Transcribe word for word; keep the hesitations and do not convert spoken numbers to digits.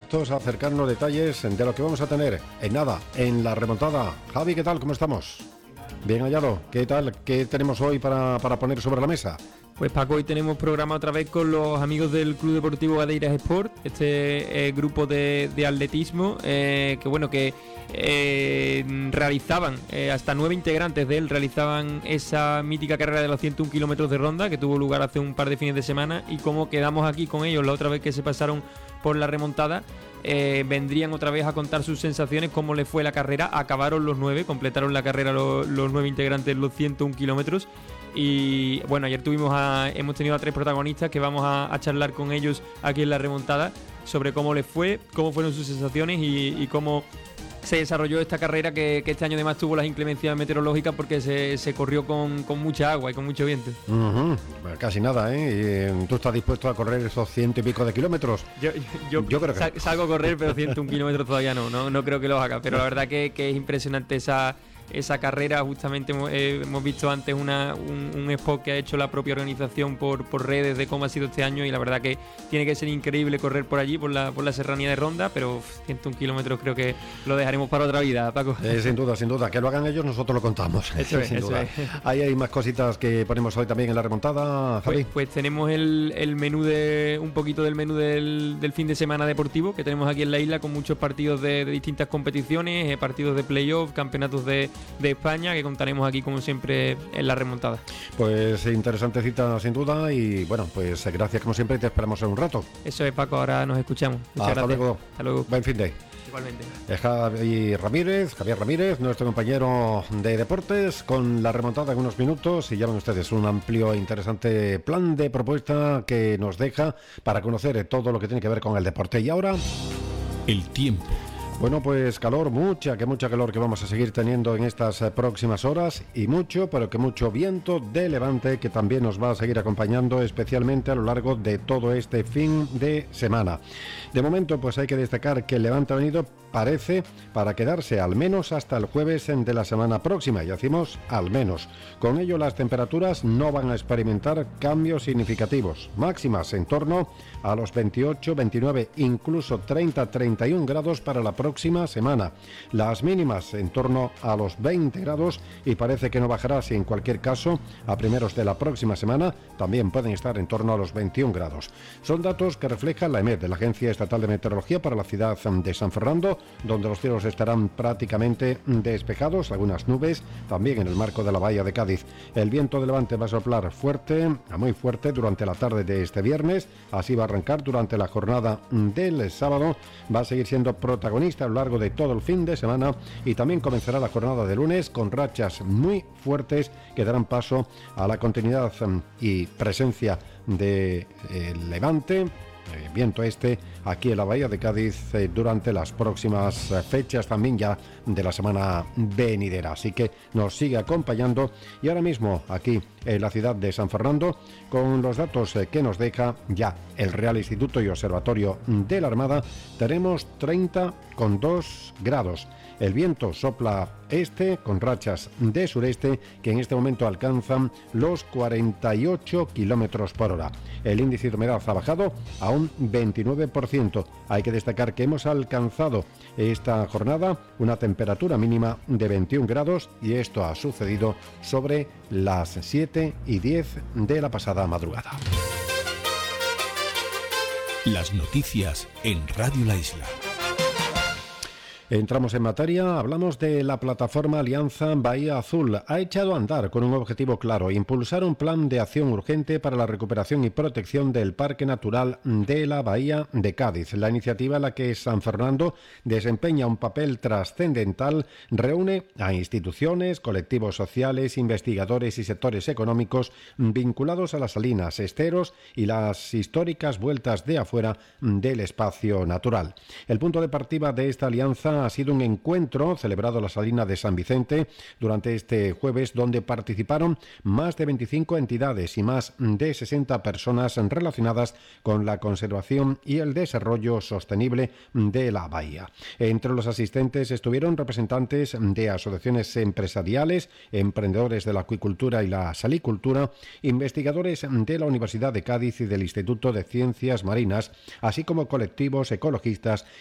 dispuestos a acercarnos detalles de lo que vamos a tener en nada, en la remontada. Javi, ¿qué tal? ¿Cómo estamos? Bien hallado. ¿Qué tal? ¿Qué tenemos hoy para, para poner sobre la mesa? Pues Paco, hoy tenemos programa otra vez con los amigos del Club Deportivo Gadeiras Sport, este eh, grupo de, de atletismo, eh, que bueno, que eh, realizaban, eh, hasta nueve integrantes de él realizaban esa mítica carrera de los ciento uno kilómetros de ronda que tuvo lugar hace un par de fines de semana, y como quedamos aquí con ellos la otra vez que se pasaron por la remontada, eh, vendrían otra vez a contar sus sensaciones, cómo les fue la carrera. Acabaron los nueve, completaron la carrera los, los nueve integrantes los ciento uno kilómetros. Y bueno, ayer tuvimos a, hemos tenido a tres protagonistas que vamos a, a charlar con ellos aquí en la remontada sobre cómo les fue, cómo fueron sus sensaciones y, y cómo se desarrolló esta carrera que, que este año además tuvo las inclemencias meteorológicas porque se, se corrió con, con mucha agua y con mucho viento. Uh-huh. Bueno, casi nada, ¿eh? ¿Y tú estás dispuesto a correr esos ciento y pico de kilómetros? Yo, yo, yo creo que sal, salgo a correr, pero ciento uno kilómetros todavía no, no, no creo que los haga, pero la verdad que, que es impresionante esa... esa carrera. Justamente hemos, eh, hemos visto antes una, un, un spot que ha hecho la propia organización por, por redes de cómo ha sido este año, y la verdad que tiene que ser increíble correr por allí, por la, por la serranía de Ronda, pero uf, ciento uno kilómetros creo que lo dejaremos para otra vida, Paco. Eh, sin duda, sin duda, que lo hagan ellos, nosotros lo contamos. Eso es, sin eso duda. es. Ahí hay más cositas que ponemos hoy también en la remontada, Javi. Pues, pues tenemos el, el menú de un poquito del menú del, del fin de semana deportivo que tenemos aquí en la isla, con muchos partidos de, de distintas competiciones, eh, partidos de playoff, campeonatos de, de España, que contaremos aquí como siempre en la remontada. Pues interesante cita sin duda, y bueno, pues gracias como siempre y te esperamos en un rato. Eso es, Paco, ahora nos escuchamos. Muchas Hasta gracias. luego. Hasta luego. Buen fin de. Igualmente. Javier Ramírez, Javier Ramírez, nuestro compañero de deportes, con la remontada en unos minutos, y ya ven ustedes un amplio e interesante plan de propuesta que nos deja para conocer todo lo que tiene que ver con el deporte. Y ahora, el tiempo. Bueno, pues calor, mucha, que mucha calor que vamos a seguir teniendo en estas eh, próximas horas, y mucho, pero que mucho viento de levante que también nos va a seguir acompañando, especialmente a lo largo de todo este fin de semana. De momento, pues hay que destacar que el levante ha venido, parece, para quedarse al menos hasta el jueves de la semana próxima, y decimos al menos. Con ello, las temperaturas no van a experimentar cambios significativos. Máximas en torno a los veintiocho, veintinueve, incluso treinta, treinta y uno grados para la próxima próxima semana. Las mínimas en torno a los veinte grados, y parece que no bajará, si en cualquier caso a primeros de la próxima semana también pueden estar en torno a los veintiuno grados. Son datos que refleja la EMET, de la Agencia Estatal de Meteorología, para la ciudad de San Fernando, donde los cielos estarán prácticamente despejados, algunas nubes también en el marco de la bahía de Cádiz. El viento de levante va a soplar fuerte a muy fuerte durante la tarde de este viernes, así va a arrancar durante la jornada del sábado, va a seguir siendo protagonista a lo largo de todo el fin de semana, y también comenzará la jornada de lunes con rachas muy fuertes que darán paso a la continuidad y presencia de eh, levante, eh, viento este, aquí en la bahía de Cádiz eh, durante las próximas eh, fechas también ya de la semana venidera. Así que nos sigue acompañando, y ahora mismo aquí en la ciudad de San Fernando, con los datos eh, que nos deja ya el Real Instituto y Observatorio de la Armada, tenemos treinta coma dos grados. El viento sopla este con rachas de sureste que en este momento alcanzan los cuarenta y ocho kilómetros por hora. El índice de humedad ha bajado a un veintinueve por ciento. Hay que destacar que hemos alcanzado esta jornada una temperatura mínima de veintiuno grados, y esto ha sucedido sobre las siete y diez de la pasada madrugada. Las noticias en Radio La Isla. Entramos en materia, hablamos de la plataforma Alianza Bahía Azul. Ha echado a andar con un objetivo claro: impulsar un plan de acción urgente para la recuperación y protección del Parque Natural de la Bahía de Cádiz. La iniciativa, en la que San Fernando desempeña un papel trascendental, reúne a instituciones, colectivos sociales, investigadores y sectores económicos vinculados a las salinas, esteros y las históricas vueltas de afuera del espacio natural. El punto de partida de esta alianza ha sido un encuentro celebrado en la Salina de San Vicente durante este jueves, donde participaron más de veinticinco entidades y más de sesenta personas relacionadas con la conservación y el desarrollo sostenible de la bahía. Entre los asistentes estuvieron representantes de asociaciones empresariales, emprendedores de la acuicultura y la salicultura, investigadores de la Universidad de Cádiz y del Instituto de Ciencias Marinas, así como colectivos ecologistas